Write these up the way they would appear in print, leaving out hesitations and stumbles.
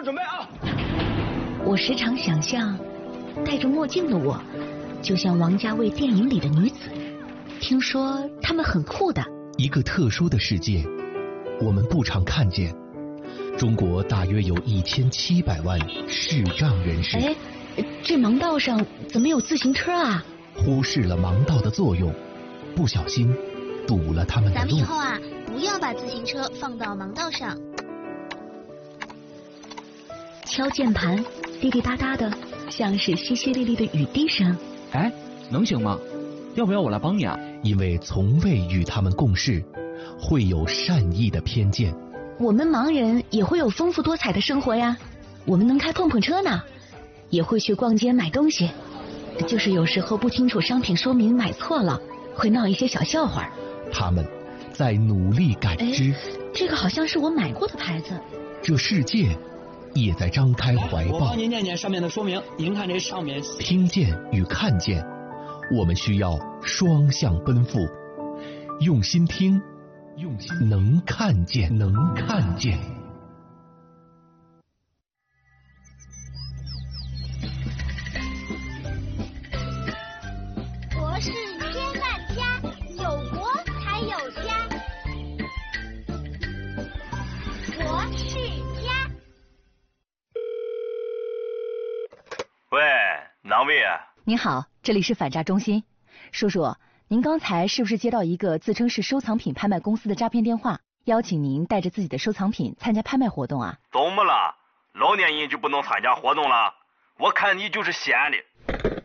准备啊！ 我时常想象，戴着墨镜的我，就像王家卫电影里的女子。听说她们很酷的。 一个特殊的世界，我们不常看见。中国大约有1700万视障人士。 哎，这盲道上怎么有自行车啊？ 忽视了盲道的作用，不小心堵了他们的路。 咱们以后啊，不要把自行车放到盲道上。 敲键盘，滴滴答答的，像是淅淅沥沥的雨滴声。 哎，能行吗？要不要我来帮你啊？ 因为从未与他们共事，会有善意的偏见。 我们盲人也会有丰富多彩的生活呀，我们能开碰碰车呢，也会去逛街买东西，就是有时候不清楚商品说明买错了，会闹一些小笑话。 他们在努力感知。 这个好像是我买过的牌子。 这世界也在张开怀抱。 我帮您念念上面的说明。您看这上面， 听见与看见，我们需要双向奔赴。用心听，用心能看见，能看见。 国是千万家，有国才有家。国是家。 喂，哪位啊？ 您好，这里是反诈中心。叔叔，您刚才是不是接到一个自称是收藏品拍卖公司的诈骗电话，邀请您带着自己的收藏品参加拍卖活动啊？ 怎么了？老年人就不能参加活动了？我看你就是闲的。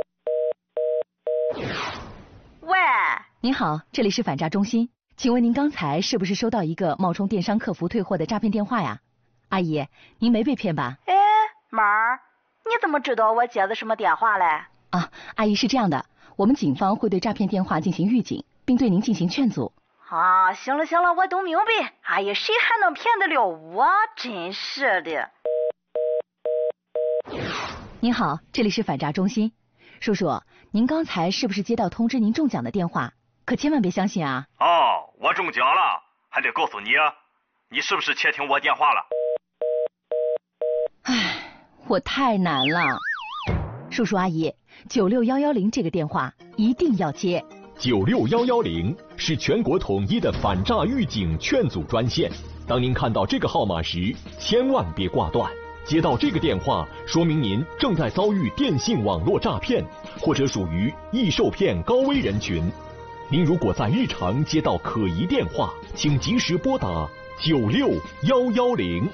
喂，您好，这里是反诈中心，请问您刚才是不是收到一个冒充电商客服退货的诈骗电话呀？阿姨，您没被骗吧？ 哎，妈儿，你怎么知道我接的什么电话嘞？ 啊，阿姨是这样的，我们警方会对诈骗电话进行预警，并对您进行劝阻。 啊，行了，我都明白。哎呀，谁还能骗得了我？真是的。 您好，这里是反诈中心。叔叔，您刚才是不是接到通知您中奖的电话？可千万别相信啊！ 哦，我中奖了，还得告诉你，你是不是窃听我电话了？ 唉，我太难了。叔叔阿姨，96110这个电话一定要接。 96110是全国统一的反诈预警劝阻专线。当您看到这个号码时，千万别挂断。接到这个电话，说明您正在遭遇电信网络诈骗，或者属于易受骗高危人群。您如果在日常接到可疑电话，请及时拨打96110。